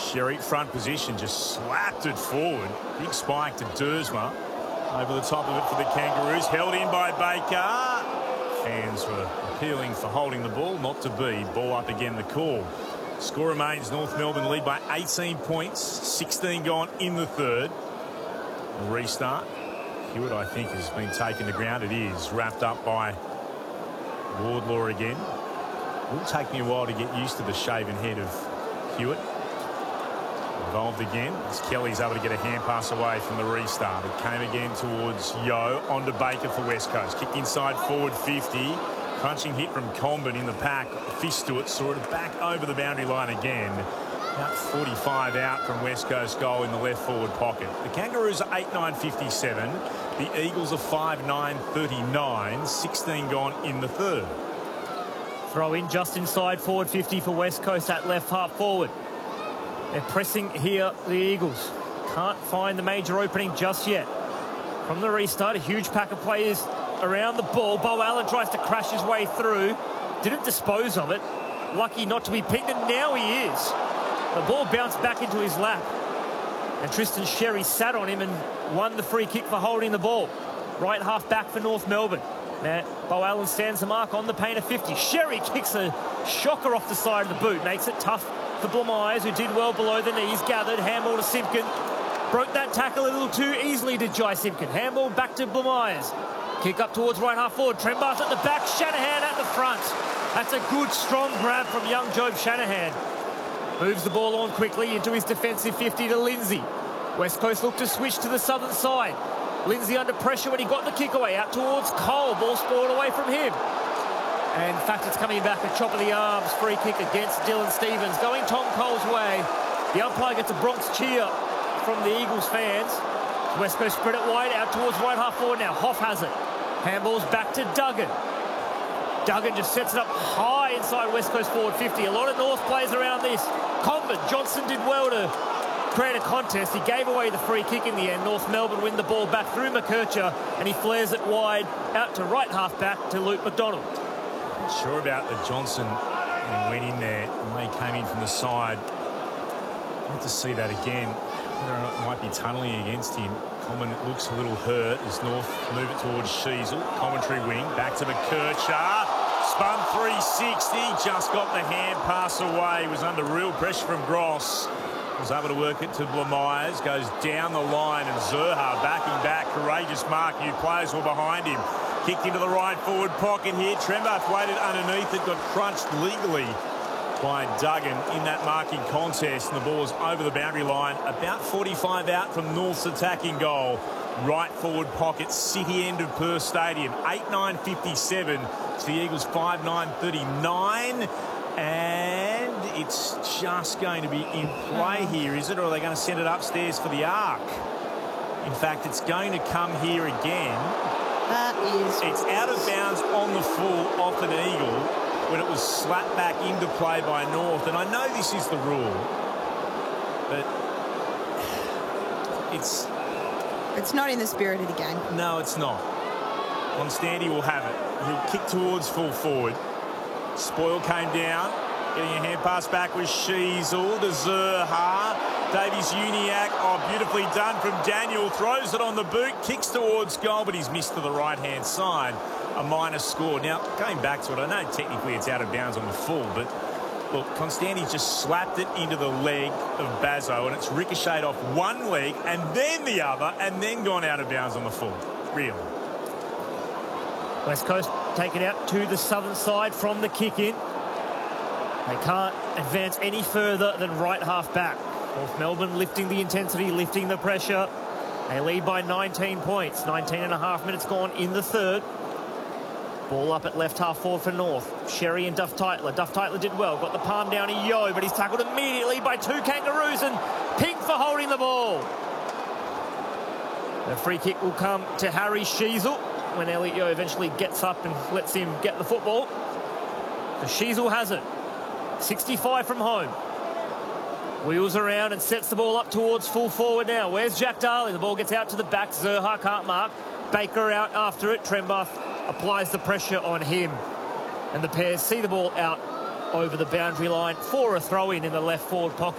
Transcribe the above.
Sherry, front position, just slapped it forward. Big spike to Dersma. Over the top of it for the Kangaroos. Held in by Baker. Fans were appealing for holding the ball. Not to be. Ball up again, the call. Score remains North Melbourne lead by 18 points. 16 gone in the third. A restart. Hewitt, I think, has been taken to ground. It is. Wrapped up by Wardlaw again. It will take me a while to get used to the shaven head of Hewitt. Involved again as Kelly's able to get a hand pass away from the restart. It came again towards Yeo, onto Baker for West Coast. Kick inside forward 50. Crunching hit from Comben in the pack. Fist to it, saw it back over the boundary line again. About 45 out from West Coast goal in the left forward pocket. The Kangaroos are 8-9-57. The Eagles are 5-9-39. 16 gone in the third. Throw in just inside forward 50 for West Coast at left half forward. They're pressing here, the Eagles. Can't find the major opening just yet. From the restart, a huge pack of players around the ball. Beau Allen tries to crash his way through. Didn't dispose of it. Lucky not to be picked, and now he is. The ball bounced back into his lap. And Tristan Sherry sat on him and won the free kick for holding the ball. Right half back for North Melbourne. Now, Beau Allen stands the mark on the paint of 50. Sherry kicks a shocker off the side of the boot. Makes it tough for Blamires, who did well below the knees. Gathered, handball to Simpkin. Broke that tackle a little too easily, did Jai Simpkin. Handball back to Blamires. Kick up towards right half forward. Trembath at the back, Shanahan at the front. That's a good, strong grab from young Job Shanahan. Moves the ball on quickly into his defensive 50 to Lindsay. West Coast look to switch to the southern side. Lindsay under pressure when he got the kick away. Out towards Cole. Ball spoiled away from him. And in fact, it's coming back a chop of the arms. Free kick against Dylan Stevens. Going Tom Cole's way. The umpire gets a Bronx cheer from the Eagles fans. West Coast spread it wide. Out towards right half forward now. Hoff has it. Handballs back to Duggan. Duggan just sets it up high inside West Coast forward 50. A lot of North players around this. Comben, Johnson did well to create a contest. He gave away the free kick in the end. North Melbourne win the ball back through McKercher, and he flares it wide out to right half back to Luke McDonald. Not sure about the Johnson when he went in there and they came in from the side. I'd like to see that again. Whether or not it might be tunnelling against him. Comben looks a little hurt as North move it towards Sheasel. Commentary wing, back to McKercher. Spun 360, just got the hand pass away. Was under real pressure from Gross. Was able to work it to Blamires. Goes down the line, and Zurha backing back. Courageous mark. New players were behind him. Kicked into the right forward pocket here. Trembath waited underneath it. Got crunched legally by Duggan in that marking contest. And the ball was over the boundary line. About 45 out from North's attacking goal. Right forward pocket, city end of Perth Stadium. 8-9-57 to the Eagles 5-9-39. And it's just going to be in play here, is it? Or are they going to send it upstairs for the arc? In fact, it's going to come here again. It's out of bounds on the full off an Eagle when it was slapped back into play by North. And I know this is the rule, but it's not in the spirit of the game. No, it's not. Constanti will have it. He'll kick towards full forward. Spoil came down. Getting a hand pass back with Sheasel to Zurha. Davies Uniacke. Oh, beautifully done from Daniel. Throws it on the boot. Kicks towards goal, but he's missed to the right-hand side. A minor score. Now, going back to it, I know technically it's out of bounds on the full, but look, Constanti just slapped it into the leg of Bazzo, and it's ricocheted off one leg and then the other, and then gone out of bounds on the full. Really. West Coast take it out to the southern side from the kick-in. They can't advance any further than right half back. North Melbourne lifting the intensity, lifting the pressure. They lead by 19 points. 19 and a half minutes gone in the third. Ball up at left half forward for North. Sherry and Duff Tytler. Duff Tytler did well. Got the palm down to Yeo, but he's tackled immediately by two Kangaroos, and Pink for holding the ball. The free kick will come to Harry Sheasel when Elliot Yeo eventually gets up and lets him get the football. The Sheasel has it. 65 from home. Wheels around and sets the ball up towards full forward now. Where's Jack Darling? The ball gets out to the back. Zurha can't mark. Baker out after it. Trembath applies the pressure on him. And the Pairs see the ball out over the boundary line for a throw-in the left forward pocket.